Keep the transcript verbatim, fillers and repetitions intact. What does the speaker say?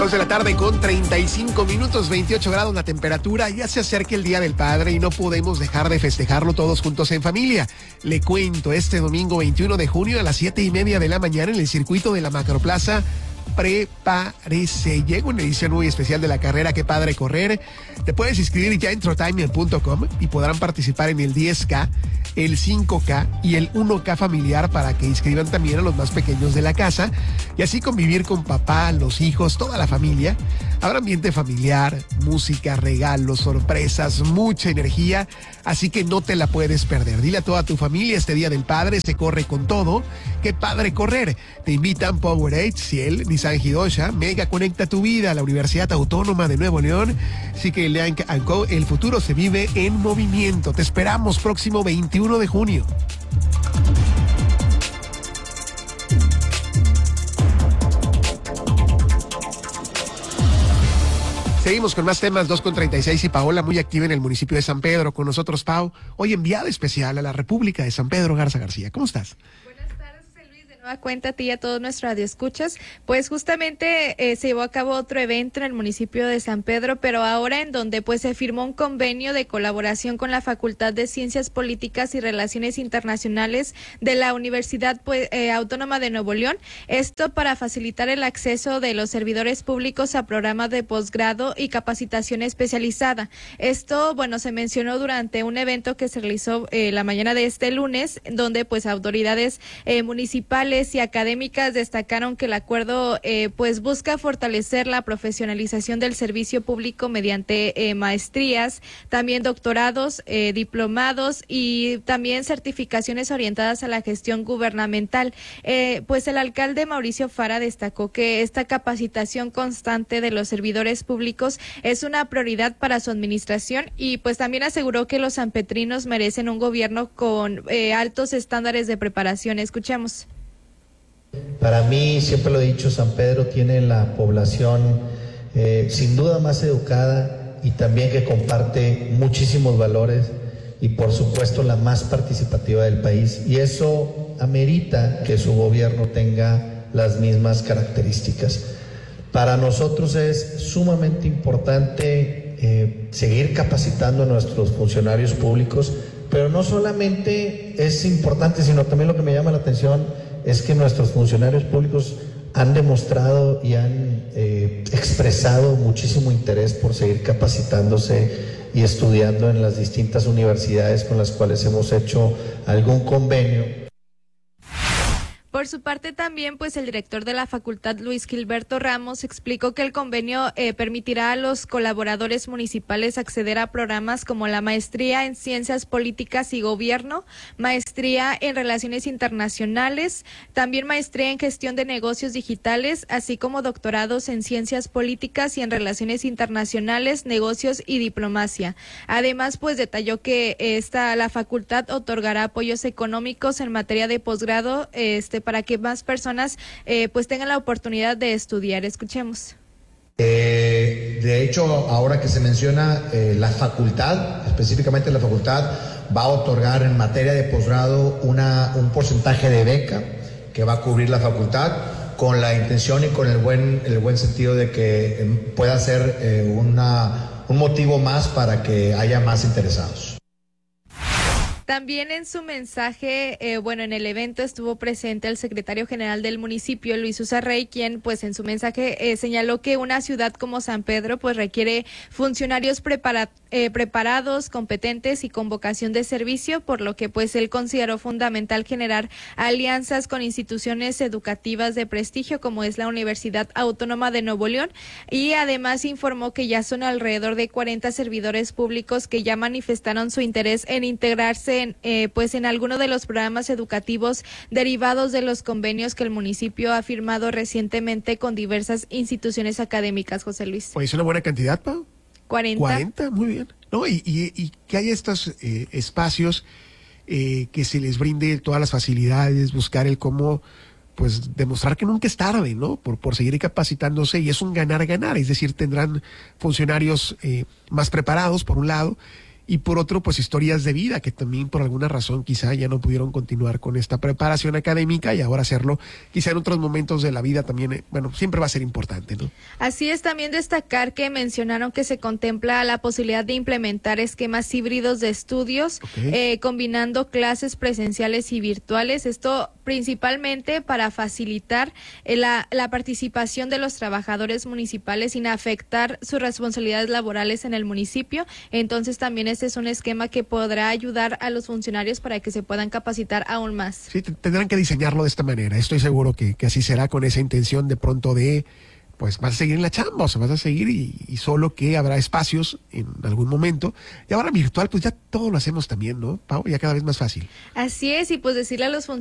Dos de la tarde con treinta y cinco minutos, veintiocho grados la temperatura. Ya se acerca el Día del Padre y no podemos dejar de festejarlo todos juntos en familia. Le cuento, este domingo veintiuno de junio a las siete y media de la mañana en el circuito de la Macroplaza, prepárese. Llega una edición muy especial de la carrera Qué Padre Correr. Te puedes inscribir ya en trotime punto com y podrán participar en el diez K, el cinco K y el uno K familiar para que inscriban también a los más pequeños de la casa y así convivir con papá, los hijos, toda la familia. Habrá ambiente familiar, música, regalos, sorpresas, mucha energía, así que no te la puedes perder. Dile a toda tu familia, este Día del Padre se corre con todo. Qué Padre Correr. Te invitan Powerade, Ciel, Nissan Hidosha, Mega Conecta tu Vida, la Universidad Autónoma de Nuevo León, Cique and Co. El futuro se vive en movimiento. Te esperamos próximo veintiuno de junio. Seguimos con más temas, dos con treinta y seis y Paola muy activa en el municipio de San Pedro. Con nosotros, Pau, hoy enviada especial a la República de San Pedro Garza García. ¿Cómo estás? A cuenta a ti y a todos nuestros radioescuchas, pues justamente eh, se llevó a cabo otro evento en el municipio de San Pedro, pero ahora en donde pues se firmó un convenio de colaboración con la Facultad de Ciencias Políticas y Relaciones Internacionales de la Universidad pues, eh, Autónoma de Nuevo León, esto para facilitar el acceso de los servidores públicos a programas de posgrado y capacitación especializada. Esto, bueno, se mencionó durante un evento que se realizó eh, la mañana de este lunes, donde pues autoridades eh, municipales y académicas destacaron que el acuerdo eh, pues busca fortalecer la profesionalización del servicio público mediante eh, maestrías, también doctorados, eh, diplomados y también certificaciones orientadas a la gestión gubernamental. Eh, pues el alcalde Mauricio Fara destacó que esta capacitación constante de los servidores públicos es una prioridad para su administración y pues también aseguró que los sanpetrinos merecen un gobierno con eh, altos estándares de preparación. Escuchemos. Para mí, siempre lo he dicho, San Pedro tiene la población eh, sin duda más educada y también que comparte muchísimos valores y por supuesto la más participativa del país, y eso amerita que su gobierno tenga las mismas características. Para nosotros es sumamente importante eh, seguir capacitando a nuestros funcionarios públicos, pero no solamente es importante, sino también lo que me llama la atención es que nuestros funcionarios públicos han demostrado y han eh, expresado muchísimo interés por seguir capacitándose y estudiando en las distintas universidades con las cuales hemos hecho algún convenio. Por su parte también, pues el director de la facultad, Luis Gilberto Ramos, explicó que el convenio eh, permitirá a los colaboradores municipales acceder a programas como la maestría en Ciencias Políticas y Gobierno, maestría en Relaciones Internacionales, también maestría en Gestión de Negocios Digitales, así como doctorados en Ciencias Políticas y en Relaciones Internacionales, Negocios y Diplomacia. Además, pues detalló que esta la facultad otorgará apoyos económicos en materia de posgrado, este para que más personas eh, pues tengan la oportunidad de estudiar. Escuchemos. Eh, de hecho, ahora que se menciona eh, la facultad, específicamente la facultad va a otorgar en materia de posgrado una, un porcentaje de beca que va a cubrir la facultad con la intención y con el buen, el buen sentido de que eh, pueda ser eh, una, un motivo más para que haya más interesados. También en su mensaje, eh, bueno, en el evento estuvo presente el secretario general del municipio, Luis Usarrey, quien pues en su mensaje eh, señaló que una ciudad como San Pedro pues requiere funcionarios prepara, eh, preparados, competentes y con vocación de servicio, por lo que pues él consideró fundamental generar alianzas con instituciones educativas de prestigio como es la Universidad Autónoma de Nuevo León, y además informó que ya son alrededor de cuarenta servidores públicos que ya manifestaron su interés en integrarse En, eh, pues en alguno de los programas educativos derivados de los convenios que el municipio ha firmado recientemente con diversas instituciones académicas. José Luis. Pues una buena cantidad, Pau. cuarenta. cuarenta, muy bien. No, y, y, y que haya estos eh, espacios eh, que se les brinde todas las facilidades, buscar el cómo pues demostrar que nunca es tarde, ¿no? Por, por seguir capacitándose, y es un ganar-ganar, es decir, tendrán funcionarios eh, más preparados por un lado, y por otro, pues historias de vida que también por alguna razón quizá ya no pudieron continuar con esta preparación académica y ahora hacerlo quizá en otros momentos de la vida también, eh, bueno, siempre va a ser importante, ¿no? Así es, también destacar que mencionaron que se contempla la posibilidad de implementar esquemas híbridos de estudios, Okay. eh, combinando clases presenciales y virtuales, esto principalmente para facilitar eh, la, la participación de los trabajadores municipales sin afectar sus responsabilidades laborales en el municipio. Entonces también este es un esquema que podrá ayudar a los funcionarios para que se puedan capacitar aún más. Sí, tendrán que diseñarlo de esta manera. Estoy seguro que, que así será, con esa intención de pronto de, pues vas a seguir en la chamba, o sea, vas a seguir y, y solo que habrá espacios en algún momento. Y ahora virtual, pues ya todo lo hacemos también, ¿no, Pau? Ya cada vez más fácil. Así es, y pues decirle a los funcionarios